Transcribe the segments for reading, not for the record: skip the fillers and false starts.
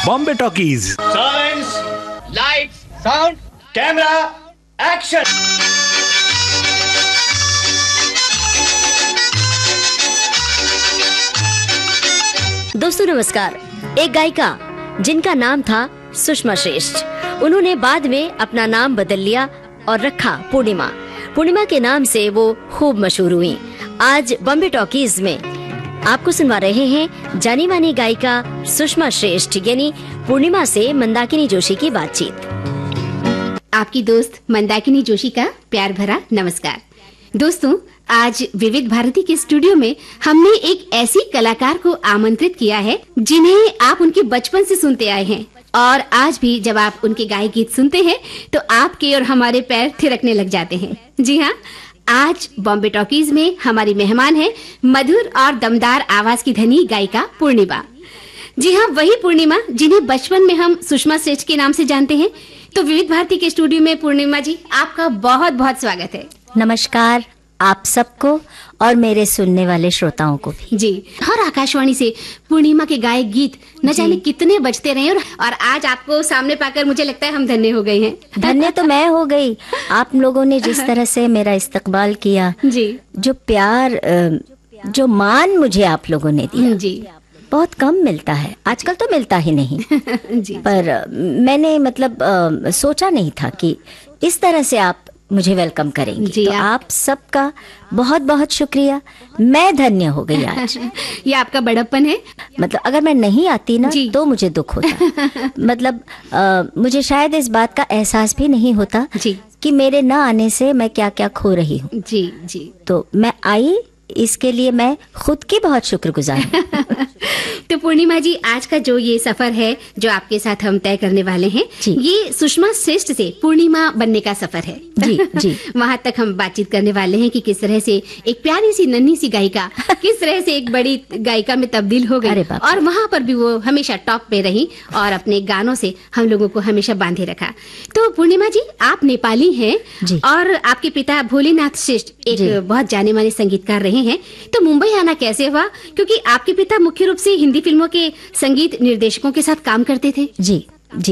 Bombay talkies. Silence, lights, sound, camera, action. दोस्तों नमस्कार। एक गायिका जिनका नाम था सुषमा श्रेष्ठ, उन्होंने बाद में अपना नाम बदल लिया और रखा पूर्णिमा। पूर्णिमा के नाम से वो खूब मशहूर हुई। आज बॉम्बे टॉकीज में आपको सुनवा रहे हैं जानी मानी गायिका सुषमा श्रेष्ठ यानी पूर्णिमा से मंदाकिनी जोशी की बातचीत। आपकी दोस्त मंदाकिनी जोशी का प्यार भरा नमस्कार। दोस्तों, आज विविध भारती के स्टूडियो में हमने एक ऐसी कलाकार को आमंत्रित किया है जिन्हें आप उनके बचपन से सुनते आए हैं और आज भी जब आप उनके गाए गीत सुनते हैं तो आपके और हमारे पैर थिरकने लग जाते हैं। जी हाँ, आज बॉम्बे टॉकीज में हमारी मेहमान है मधुर और दमदार आवाज की धनी गायिका पूर्णिमा। जी हाँ, वही पूर्णिमा जिन्हें बचपन में हम सुषमा श्रेष्ठ के नाम से जानते हैं। तो विविध भारती के स्टूडियो में पूर्णिमा जी, आपका बहुत बहुत स्वागत है। नमस्कार आप सबको और मेरे सुनने वाले श्रोताओं को भी। जी, हर आकाशवाणी से पूर्णिमा के गाए गीत न जाने कितने बजते रहे और आज आपको सामने पाकर मुझे लगता है हम धन्य हो गए हैं। धन्य तो मैं हो गई। आप लोगों ने जिस तरह से मेरा इस्तकबाल किया, जी, जो प्यार, जो मान मुझे आप लोगों ने दिया, जी, बहुत कम मिलता है। आजकल तो मिलता ही नहीं। जी, पर मैंने मतलब सोचा नहीं था कि इस तरह से आप मुझे वेलकम करेंगे। जी, तो आप सबका बहुत बहुत शुक्रिया। मैं धन्य हो गई आज। ये आपका बड़प्पन है। मतलब अगर मैं नहीं आती ना तो मुझे दुख होता। मतलब मुझे शायद इस बात का एहसास भी नहीं होता कि मेरे न आने से मैं क्या क्या खो रही हूँ। जी जी, तो मैं आई, इसके लिए मैं खुद की बहुत शुक्रगुजार हूँ। तो पूर्णिमा जी, आज का जो ये सफर है जो आपके साथ हम तय करने वाले हैं, ये सुषमा श्रेष्ठ से पूर्णिमा बनने का सफर है। जी जी। वहाँ तक हम बातचीत करने वाले हैं कि किस तरह से एक प्यारी सी नन्ही सी गायिका किस तरह से एक बड़ी गायिका में तब्दील हो गई और वहाँ पर भी वो हमेशा टॉप पे रही और अपने गानों से हम लोगों को हमेशा बांधे रखा। तो पूर्णिमा जी, आप नेपाली हैं और आपके पिता भोलेनाथ श्रेष्ठ एक बहुत जाने माने संगीतकार रहे हैं। तो मुंबई आना कैसे हुआ? क्योंकि आपके पिता मुख्य रूप से हिंदी फिल्मों के संगीत निर्देशकों के साथ काम करते थे। जी जी।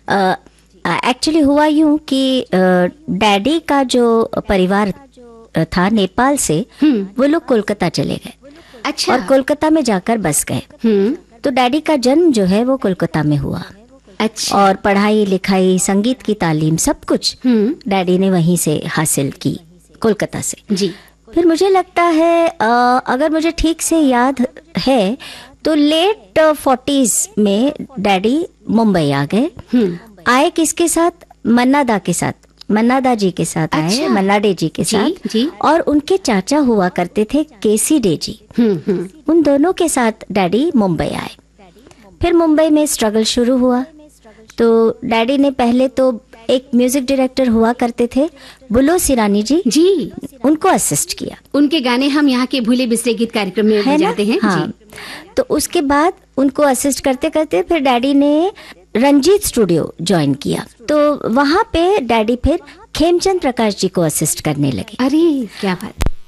एक्चुअली हुआ यूं कि डैडी का जो परिवार था नेपाल से, वो लोग कोलकाता चले गए। अच्छा। और कोलकाता में जाकर बस गए। तो डैडी का जन्म जो है वो कोलकाता में हुआ। अच्छा। और पढ़ाई लिखाई, संगीत की तालीम, सब कुछ डैडी ने वहीं से हासिल की, कोलकाता से। जी। फिर मुझे लगता है अगर मुझे ठीक से याद है तो लेट 40s में डैडी मुंबई आ गए। आए किसके साथ? मन्ना दा के साथ, मन्ना दा जी के साथ। अच्छा। आए मन्ना डे जी के साथ। जी। और उनके चाचा हुआ करते थे केसी डे जी। उन दोनों के साथ डैडी मुंबई आए। फिर मुंबई में स्ट्रगल शुरू हुआ। तो डैडी ने पहले तो एक म्यूजिक डायरेक्टर हुआ करते थे बुलो सिरानी जी, उनको असिस्ट किया। उनके गाने हम यहाँ के भूले बिसरे गीत कार्यक्रम में बजाते हैं। हाँ। जी। तो उसके बाद उनको असिस्ट करते करते फिर डैडी ने रंजीत स्टूडियो ज्वाइन किया। तो वहाँ पे डैडी फिर खेमचंद प्रकाश जी को असिस्ट करने लगे। अरे क्या बात।